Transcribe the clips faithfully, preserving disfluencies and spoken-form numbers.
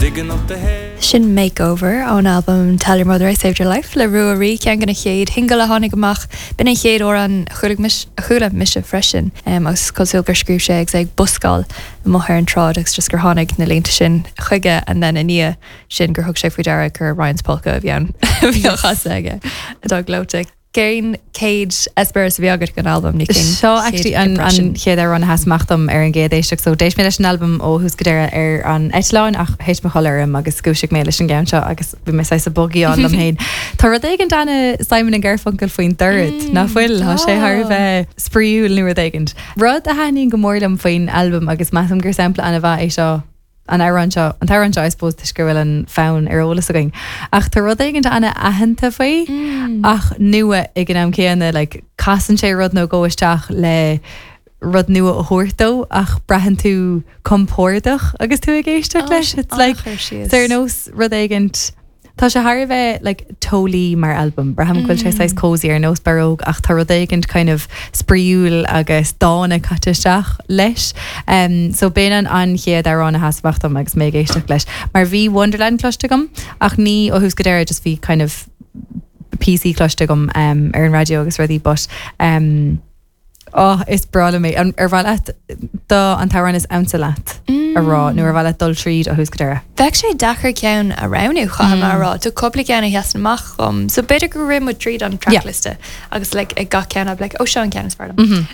Sin Makeover an album Tell Your Mother I Saved Your Life le ruaí cean gona chéad hingala hánig amach bin é chéad ó an chuúla mis freisin agus cosúil gur scríb sé ag ag buscáil mothir an trád agus just gur hánig na lénta sin chuige an then inia sin gur thug sé faoi deara gur Ryan's Polka a bhean bhí chasa aige atá glóte. Gain Cage Esperas bhíagad an album ní seo actually an chéad ar an hasmachtam ar an géad éisteach so déis mé leis an album ó hús go dtéire ar an eitláin ach héit mo choirim agus scoúiseach mé leis an gceann seo agus bhí mé sa bogaí an am héin. Tá rud éigen dana Simon and Garfunkel faoin dúirt na bhfuil há sé thar bheith spríúil nuair éigent. Rud a haín go mórlam faoin album agus maitham gur sampla ana bheith é seo an áran seo an táran seo I suppose tuisgur bhfuil an fán ar ólas againn ach tá rud éigen ana ahananta faoi ach nua ag an am céanna like casan sé rud nó ggóisteach le rud nua a thuirtó ach brehan tú compórdach agus tú ag éisteach leis it's like there nós rud éigent tá sé thar bheith like tólí mar album braham cuil sé sais cosy ar nós baróg ach tá rud éigent kind of spríúil agus dána catisteach leis um, so béan an chéad arán a hasbachtam agus mé éisteach leis mar bhí Wonderland clostegum ach ní ó hús go dtéire just bhí kind of P C clostegum um, ar an radio agus rudí but um, oh, is brala mé an ar bhile dá an táran is amsa leat a rá nu ar bhile dul tríd a hús go dtéire. Bheith sé dachar ceann a ranú chum ará tú coppla ceanna heasan amach chum so beidir go rim mu tríd an trackliste agus like ag ga ceanna like ó seo an ceanna spálam.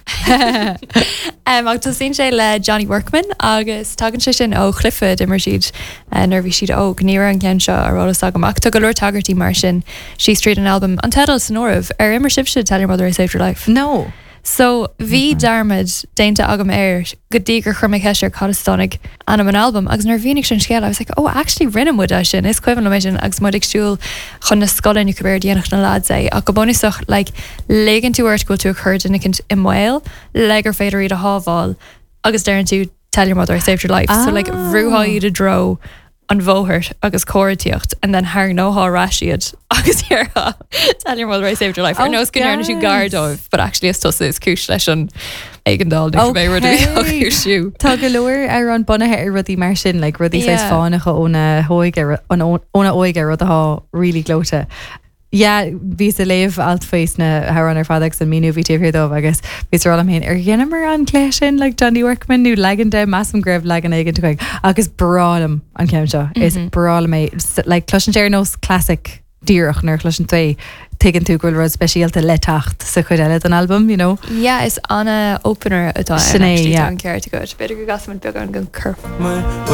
Um, agus tá sin sé le Johnny Workman agus tagann sé sin ó chlifa de mar siad nervhí siad ó gníir an ceann seo arrálas agamach tu go leir tagartí mar sin She Street an album an tedal san ormh ar immer sibse Tell Your Mother I Saved Your Life. No. So bhí darmid dénta agam air go dtí gur chuma ceisiir cadastónig anam an album agus nar bhínig sin scéal I was like oh actually rinne mud sin is cuivan le sin agus mud ag stúil chun na scolann go beir díanach na lád é a go bonúsach like légan tú airt go tú a chuir in i mhail legur féidir iad a hábháil agus dearann tú Tell Your Mother I Saved Your Life ah. So like rúha iad a dro an bhóthart agus cóirtíocht and then haar nóá ráisiad agus hiarha Tell Your Mother I Saved Your Life ar nós gonar tú gardóibh but actually is tusa is cúis leis an éigendal ní mé rudí siú. Tá go leir ar an bunathe ar rudí mar sin like rudí sais fánacha óna hóige óna óige rud aá rilí glóte. Yeah, vís a léh alt fééis na haran ar fadagus an míú vítíh dómh agus vís rá am héin ar ghéanamar an cléisisin le Johnny Workman nú legan de massam greibh legan éigen tuig agus bralam an ceim seo is bralam mé le clusin sé nós classic díireach nar clusin té taken tú goil rud speisialta le tacht sa chuid eile an album, you know? Yeah, is anna opener atá Sinné, yeah. An ceir to go beidir go gasman beag an gon curf.